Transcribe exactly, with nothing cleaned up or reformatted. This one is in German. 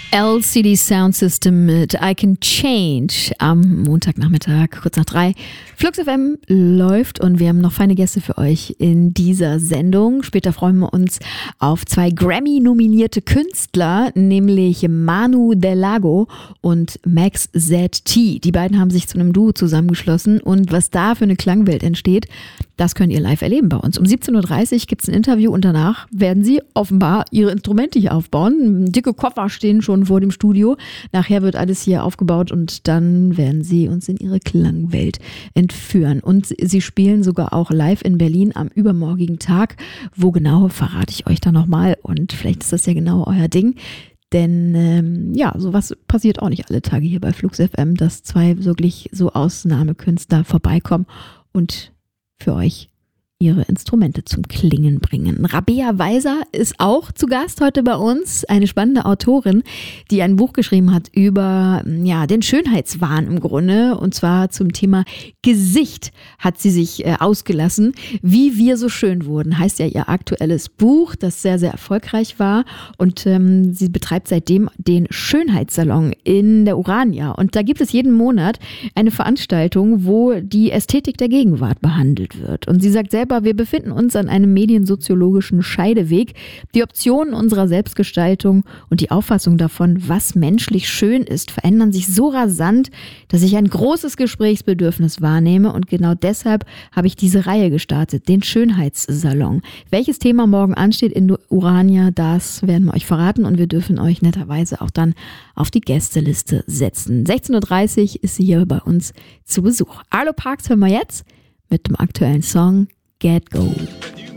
L C D Sound System mit I Can Change am Montagnachmittag, kurz nach drei. Flux F M läuft und wir haben noch feine Gäste für euch in dieser Sendung. Später freuen wir uns auf zwei Grammy-nominierte Künstler, nämlich Manu Del Lago und Max Z T. Die beiden haben sich zu einem Duo zusammengeschlossen und was da für eine Klangwelt entsteht, das könnt ihr live erleben bei uns. Um siebzehn Uhr dreißig gibt es ein Interview und danach werden sie offenbar ihre Instrumente hier aufbauen. Dicke Koffer stehen schon vor dem Studio. Nachher wird alles hier aufgebaut und dann werden sie uns in ihre Klangwelt entführen. Und sie spielen sogar auch live in Berlin am übermorgigen Tag. Wo genau, verrate ich euch dann nochmal und vielleicht ist das ja genau euer Ding. Denn ähm, ja, sowas passiert auch nicht alle Tage hier bei Flux F M, dass zwei wirklich so Ausnahmekünstler vorbeikommen und für euch ihre Instrumente zum Klingen bringen. Rabea Weiser ist auch zu Gast heute bei uns, eine spannende Autorin, die ein Buch geschrieben hat über ja, den Schönheitswahn im Grunde, und zwar zum Thema Gesicht hat sie sich äh, ausgelassen. Wie wir so schön wurden, heißt ja ihr aktuelles Buch, das sehr, sehr erfolgreich war, und ähm, sie betreibt seitdem den Schönheitssalon in der Urania, und da gibt es jeden Monat eine Veranstaltung, wo die Ästhetik der Gegenwart behandelt wird, und sie sagt selbst, aber wir befinden uns an einem mediensoziologischen Scheideweg. Die Optionen unserer Selbstgestaltung und die Auffassung davon, was menschlich schön ist, verändern sich so rasant, dass ich ein großes Gesprächsbedürfnis wahrnehme, und genau deshalb habe ich diese Reihe gestartet, den Schönheitssalon. Welches Thema morgen ansteht in Urania, das werden wir euch verraten, und wir dürfen euch netterweise auch dann auf die Gästeliste setzen. sechzehn Uhr dreißig ist sie hier bei uns zu Besuch. Arlo Parks hören wir jetzt mit dem aktuellen Song Get Go.